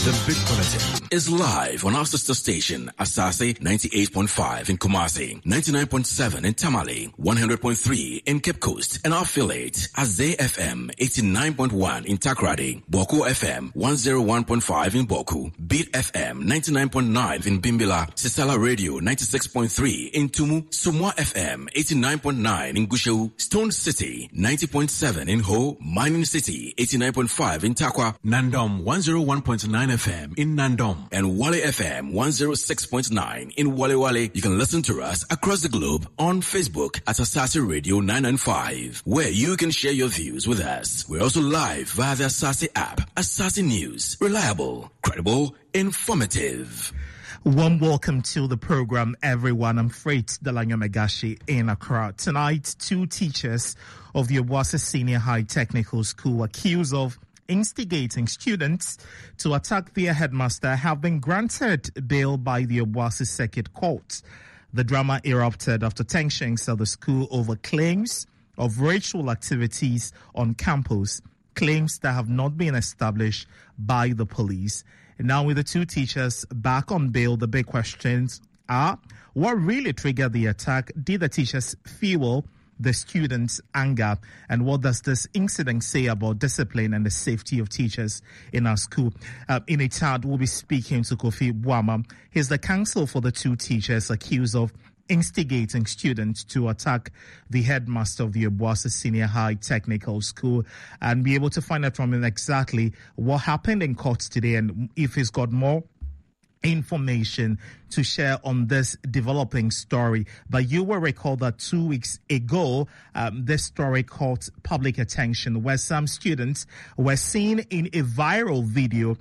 The Big Bulletin is live on our sister station, Asase 98.5 in Kumasi, 99.7 in Tamale, 100.3 in Cape Coast, and our affiliate, Azay FM 89.1 in Takrady, Boku FM 101.5 in Boku, Beat FM 99.9 in Bimbila, Sisala Radio 96.3 in Tumu, Sumwa FM 89.9 in Gushewu, Stone City 90.7 in Ho, Mining City 89.5 in Takwa, Nandom 101.9 FM in Nandom, and Wale FM 106.9 in Wale Wale. You can listen to us across the globe on Facebook at Asase Radio 995, where you can share your views with us. We're also live via the Asase app. Asase News, reliable, credible, informative. Warm welcome to the program, everyone. I'm Freight Delanyo Megashi in Accra. Tonight, two teachers of the Obuasi Senior High Technical School accused of instigating students to attack their headmaster have been granted bail by the Obuasi Circuit Court. The drama erupted after tensions at the school over claims of ritual activities on campus, claims that have not been established by the police. And now with the two teachers back on bail, the big questions are, what really triggered the attack? Did the teachers fuel the students' anger? And what does this incident say about discipline and the safety of teachers in our school? In a chat, we'll be speaking to Kofi Boama. He's the counsel for the two teachers accused of instigating students to attack the headmaster of the Obuasi Senior High Technical School, and be able to find out from him exactly what happened in court today and if he's got more information to share on this developing story. But you will recall that 2 weeks ago, this story caught public attention where some students were seen in a viral video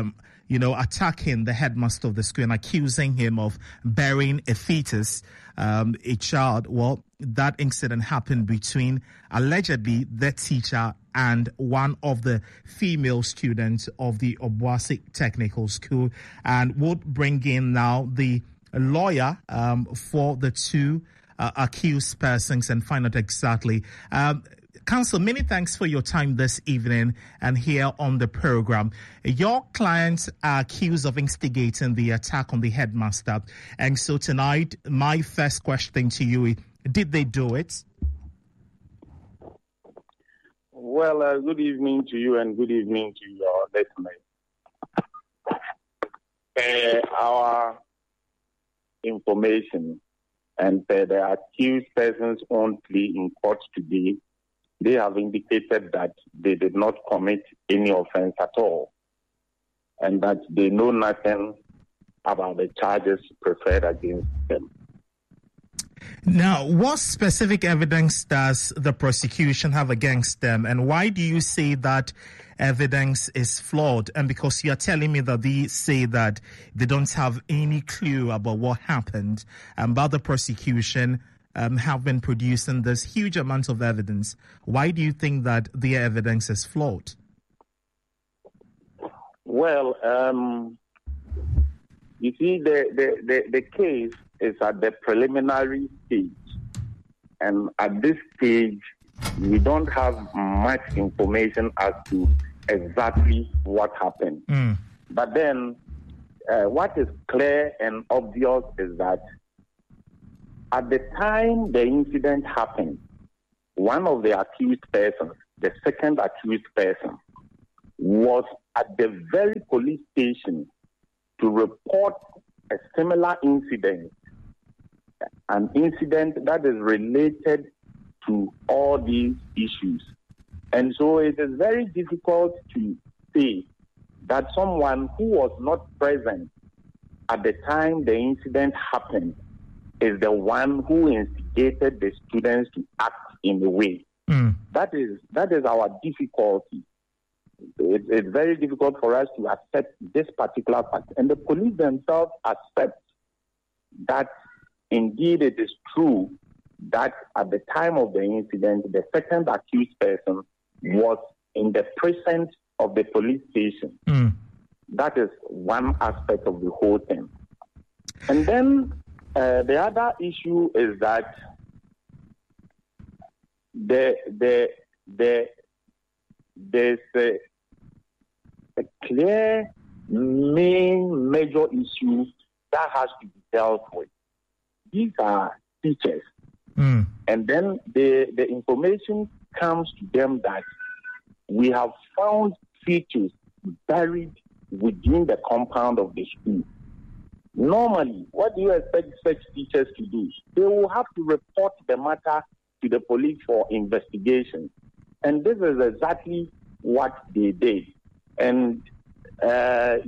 attacking the headmaster of the school and accusing him of burying a fetus, a child. Well, that incident happened between allegedly the teacher and one of the female students of the Obuasi Technical School. And we'll bring in now the lawyer for the two accused persons and find out exactly. Counsel, many thanks for your time this evening and here on the program. Your clients are accused of instigating the attack on the headmaster. And so tonight, my first question to you is, did they do it? Well, good evening to you and good evening to your listeners. Our information and the accused person's own plea in court today, they have indicated that they did not commit any offense at all and that they know nothing about the charges preferred against them. Now, what specific evidence does the prosecution have against them, and why do you say that evidence is flawed? And because you're telling me that they say that they don't have any clue about what happened, but the prosecution have been producing this huge amount of evidence. Why do you think that their evidence is flawed? Well, you see, the case is at the preliminary stage. And at this stage, we don't have much information as to exactly what happened. But then, what is clear and obvious is that at the time the incident happened, one of the accused persons, the second accused person, was at the very police station to report a similar incident, an incident that is related to all these issues. And so it is very difficult to say that someone who was not present at the time the incident happened is the one who instigated the students to act in a way. That is our difficulty. It's very difficult for us to accept this particular fact. And the police themselves accept that indeed it is true that at the time of the incident, the second accused person was in the presence of the police station. That is one aspect of the whole thing. And then the other issue is that there's a clear main major issue that has to be dealt with. These are teachers. And then the information comes to them that we have found features buried within the compound of the school. Normally, what do you expect such teachers to do? They will have to report the matter to the police for investigation. And this is exactly what they did. And the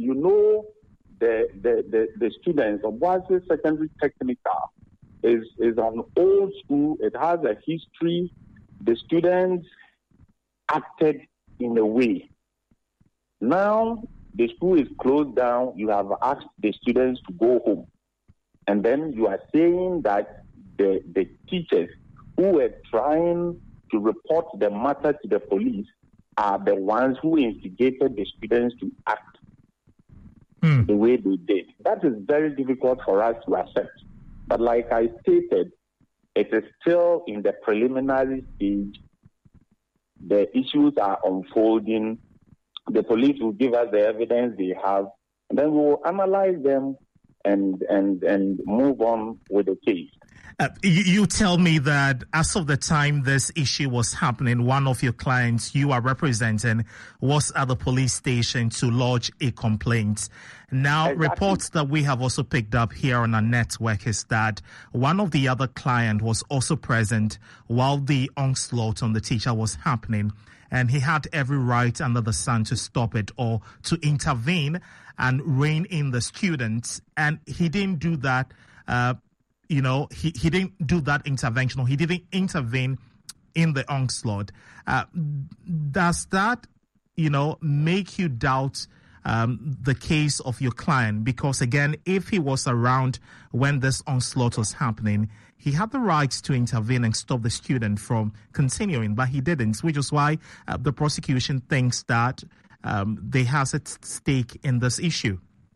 students of Obuasi Secondary Technical is an old school. It has a history. The students acted in a way. Now the school is closed down. You have asked the students to go home. And then you are saying that the teachers who were trying to report the matter to the police are the ones who instigated the students to act the way they did. That is very difficult for us to accept. But like I stated, it is still in the preliminary stage. The issues are unfolding. The police will give us the evidence they have, and then we will analyze them and move on with the case. You tell me that as of the time this issue was happening, one of your clients you are representing was at the police station to lodge a complaint. Now, exactly. Reports that we have also picked up here on our network is that one of the other clients was also present while the onslaught on the teacher was happening, and he had every right under the sun to stop it or to intervene and rein in the students, and he didn't do that. He didn't do that intervention, or he didn't intervene in the onslaught. Does that, make you doubt the case of your client? Because again, if he was around when this onslaught was happening, he had the right to intervene and stop the student from continuing, but he didn't, which is why the prosecution thinks that they have a stake in this issue.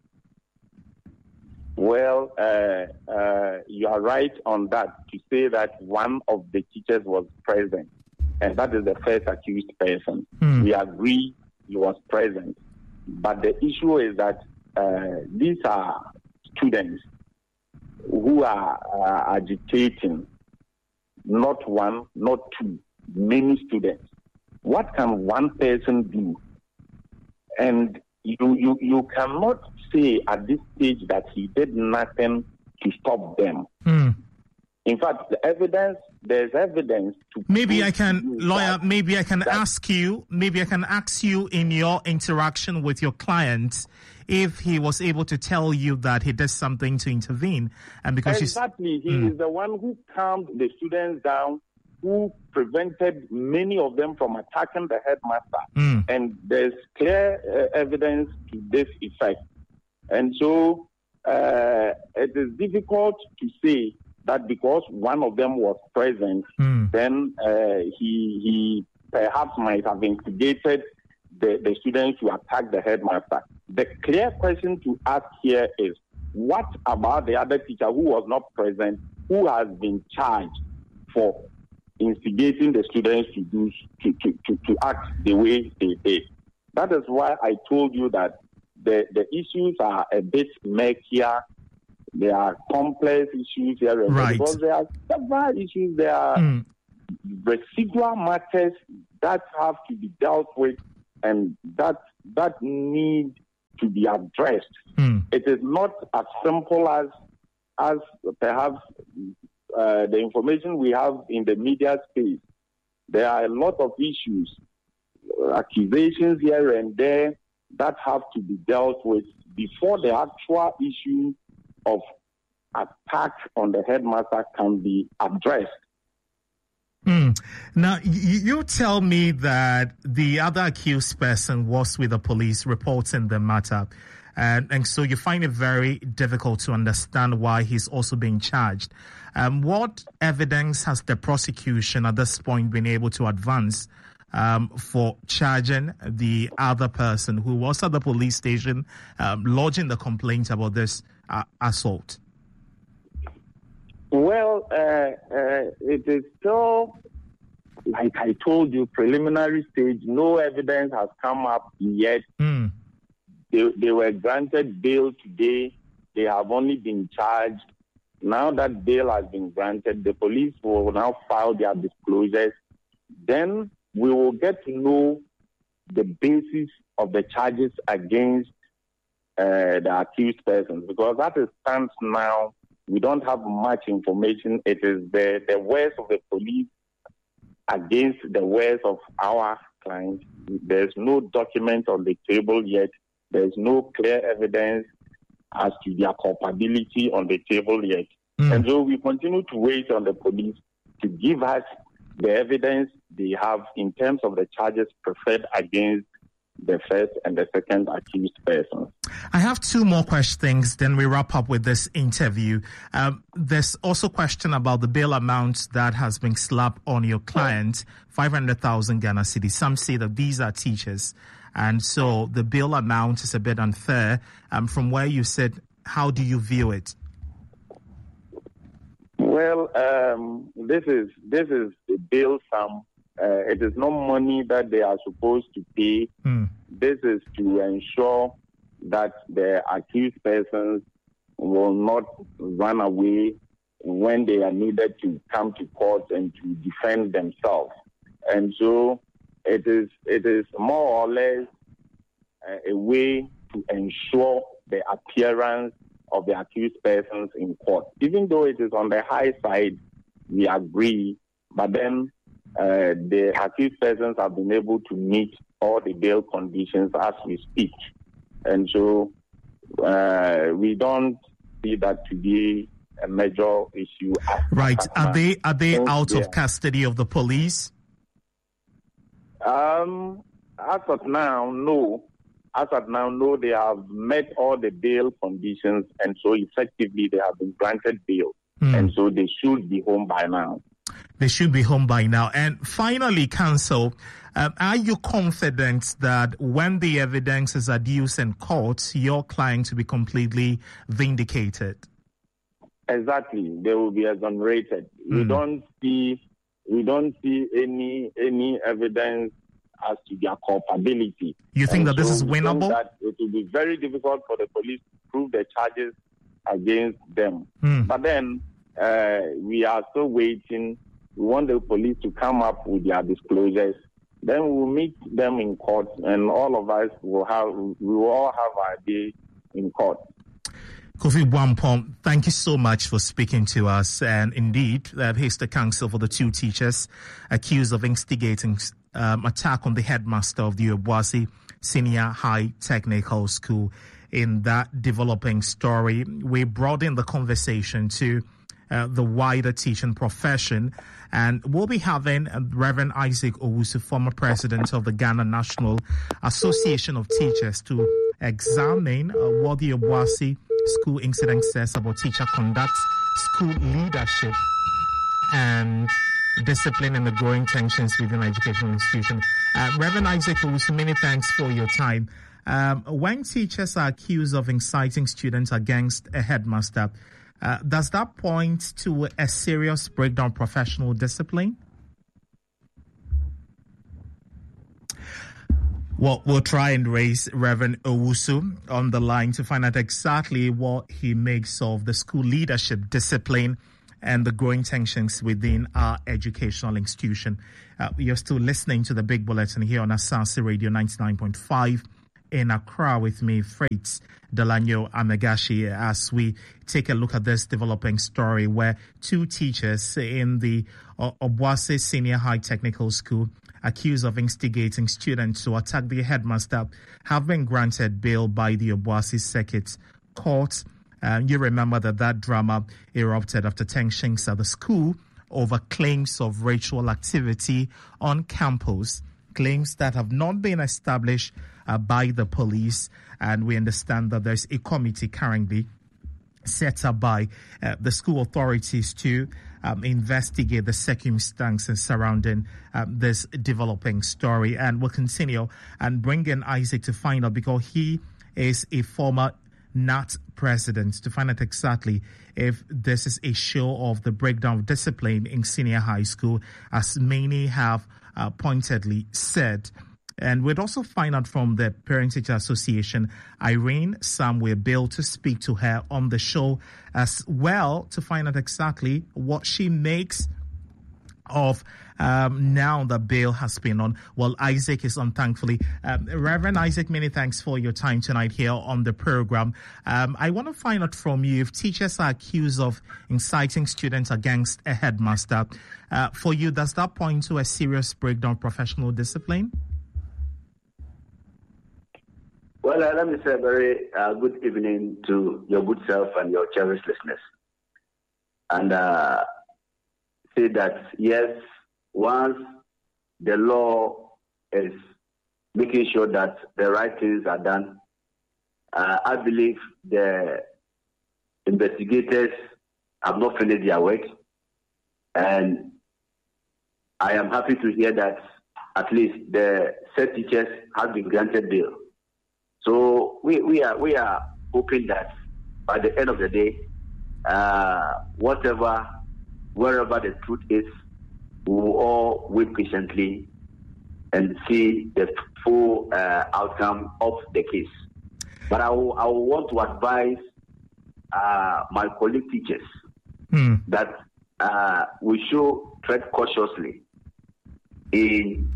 Well, you are right on that to say that one of the teachers was present, and that is the first accused person. We agree he was present. But the issue is that these are students who are agitating, not one, not two, many students. What can one person do? And you cannot say at this stage that he did nothing to stop them. In fact, there's evidence to... Maybe I can ask you in your interaction with your client if he was able to tell you that he did something to intervene. And because exactly, he is the one who calmed the students down, who prevented many of them from attacking the headmaster. And there's clear evidence to this effect. And so it is difficult to say that because one of them was present, then he perhaps might have instigated the students to attack the headmaster. The clear question to ask here is, what about the other teacher who was not present, who has been charged for instigating the students to act the way they did? That is why I told you that the issues are a bit murkier. There are complex issues here, right? Because there are several issues. There are residual matters that have to be dealt with, and that need to be addressed. It is not as simple as perhaps the information we have in the media space. There are a lot of issues, accusations here and there that have to be dealt with before the actual issue of attack on the headmaster can be addressed. Now, you tell me that the other accused person was with the police reporting the matter, and so you find it very difficult to understand why he's also being charged. What evidence has the prosecution at this point been able to advance for charging the other person who was at the police station lodging the complaint about this assault? Well, it is still, like I told you, preliminary stage. No evidence has come up yet. They were granted bail today. They have only been charged. Now that bail has been granted, the police will now file their disclosures. Then we will get to know the basis of the charges against the accused persons, because as it stands now, we don't have much information. It is the words of the police against the words of our client. There's no document on the table yet. There's no clear evidence as to their culpability on the table yet. And so we continue to wait on the police to give us the evidence they have in terms of the charges preferred against the first and the second accused persons. I have two more questions, then we wrap up with this interview. There's also a question about the bail amount that has been slapped on your client, 500,000 Ghana cedis. Some say that these are teachers, and so the bail amount is a bit unfair. From where you said, how do you view it? Well, this is the bail sum. It is not money that they are supposed to pay. This is to ensure that the accused persons will not run away when they are needed to come to court and to defend themselves. And so it is more or less a way to ensure the appearance of the accused persons in court. Even though it is on the high side, we agree, but then the accused persons have been able to meet all the bail conditions as we speak. And so we don't see that to be a major issue. Right. Are they out of custody of the police? As of now, no. As of now, no. They have met all the bail conditions, and so effectively they have been granted bail. And so they should be home by now. They should be home by now. And finally, counsel, are you confident that when the evidence is adduced in court, your client will be completely vindicated? Exactly. They will be exonerated. We don't see any evidence as to their culpability. You think that this is winnable? That it will be very difficult for the police to prove the charges against them. But then we are still waiting. We want the police to come up with their disclosures. Then we will meet them in court, and all of us will all have our day in court. Kofi Bwampong, thank you so much for speaking to us. And indeed, he's the counsel for the two teachers accused of instigating attack on the headmaster of the Obuasi Senior High Technical School. In that developing story, we brought in the conversation to the wider teaching profession, and we'll be having Reverend Isaac Owusu, former president of the Ghana National Association of Teachers, to examine what the Obuasi School incident says about teacher conduct, school leadership, and discipline and the growing tensions within educational institutions. Reverend Isaac Owusu, many thanks for your time. When teachers are accused of inciting students against a headmaster, does that point to a serious breakdown of professional discipline? Well, we'll try and raise Reverend Owusu on the line to find out exactly what he makes of the school leadership, discipline, and the growing tensions within our educational institution. You're still listening to the Big Bulletin here on Asase Radio 99.5 in Accra with me, Freight Delanyo Amegashi, as we take a look at this developing story where two teachers in the Obuasi Senior High Technical School accused of instigating students to attack the headmaster have been granted bail by the Obuasi Circuit Court. You remember that drama erupted after tensions at the school over claims of ritual activity on campus, claims that have not been established by the police. And we understand that there's a committee currently set up by the school authorities to investigate the circumstances surrounding this developing story. And we'll continue and bring in Isaac to find out, because he is a former NAT president, to find out exactly if this is a show of the breakdown of discipline in senior high school, as many have pointedly said. And we'd also find out from the Parent-Teacher Association, Irene Samuel Bill, to speak to her on the show as well to find out exactly what she makes of now the bill has been on. Well, Isaac is on, thankfully. Reverend Isaac, many thanks for your time tonight here on the program. I want to find out from you, if teachers are accused of inciting students against a headmaster, for you, does that point to a serious breakdown of professional discipline? Well, let me say a very good evening to your good self and your cherished listeners. And say that, yes, once the law is making sure that the right things are done, I believe the investigators have not finished their work. And I am happy to hear that at least the said teachers have been granted bail. So we are hoping that by the end of the day, wherever the truth is, we will all wait patiently and see the full outcome of the case. But I will want to advise my colleague teachers that we should tread cautiously in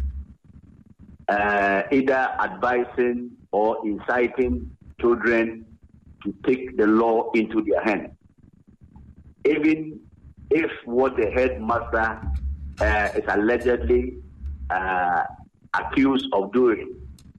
either advising or inciting children to take the law into their hands. Even if what the headmaster is allegedly accused of doing,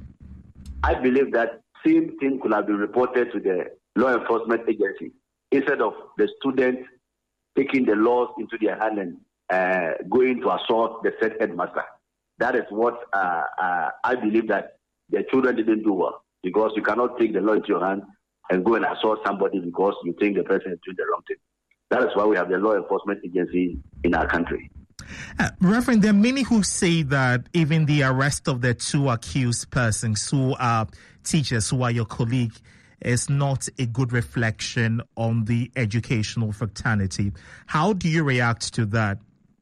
I believe that same thing could have been reported to the law enforcement agency instead of the students taking the laws into their hand and going to assault the said headmaster. That is what I believe that the children didn't do well, because you cannot take the law into your hand and go and assault somebody because you think the person is doing the wrong thing. That is why we have the law enforcement agency in our country. Reverend, there are many who say that even the arrest of the two accused persons who are teachers, who are your colleague, is not a good reflection on the educational fraternity. How do you react to that?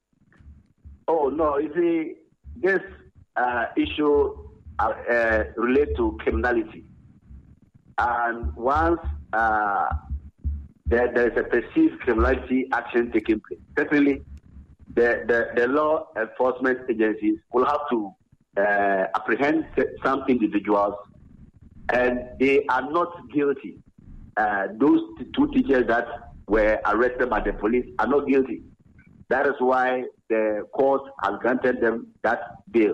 Oh, no, you see, this issue relates to criminality. And once there is a perceived criminality action taking place, certainly the law enforcement agencies will have to apprehend some individuals, and they are not guilty. Those two teachers that were arrested by the police are not guilty. That is why the court has granted them that bail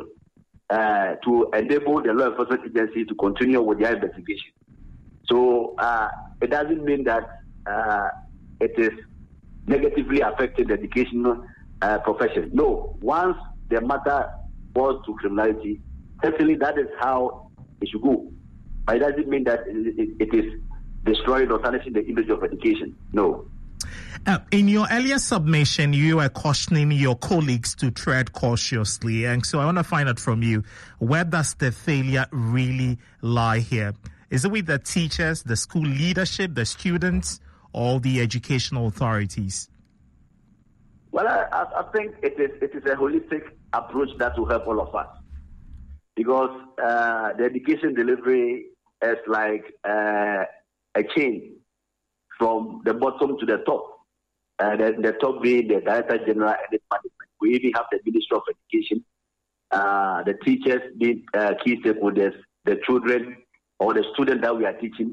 to enable the law enforcement agency to continue with their investigation. So it doesn't mean that it is negatively affecting the educational profession. No, once the matter falls to criminality, certainly that is how it should go. But it doesn't mean that it is destroying or tarnishing the image of education. No. In your earlier submission, you were cautioning your colleagues to tread cautiously. And so I want to find out from you, where does the failure really lie here? Is it with the teachers, the school leadership, the students, or the educational authorities? Well, I think it is a holistic approach that will help all of us. Because the education delivery is like a chain from the bottom to the top. The top being the Director General and the management. We even have the Ministry of Education, the teachers being key stakeholders, the children or the students that we are teaching,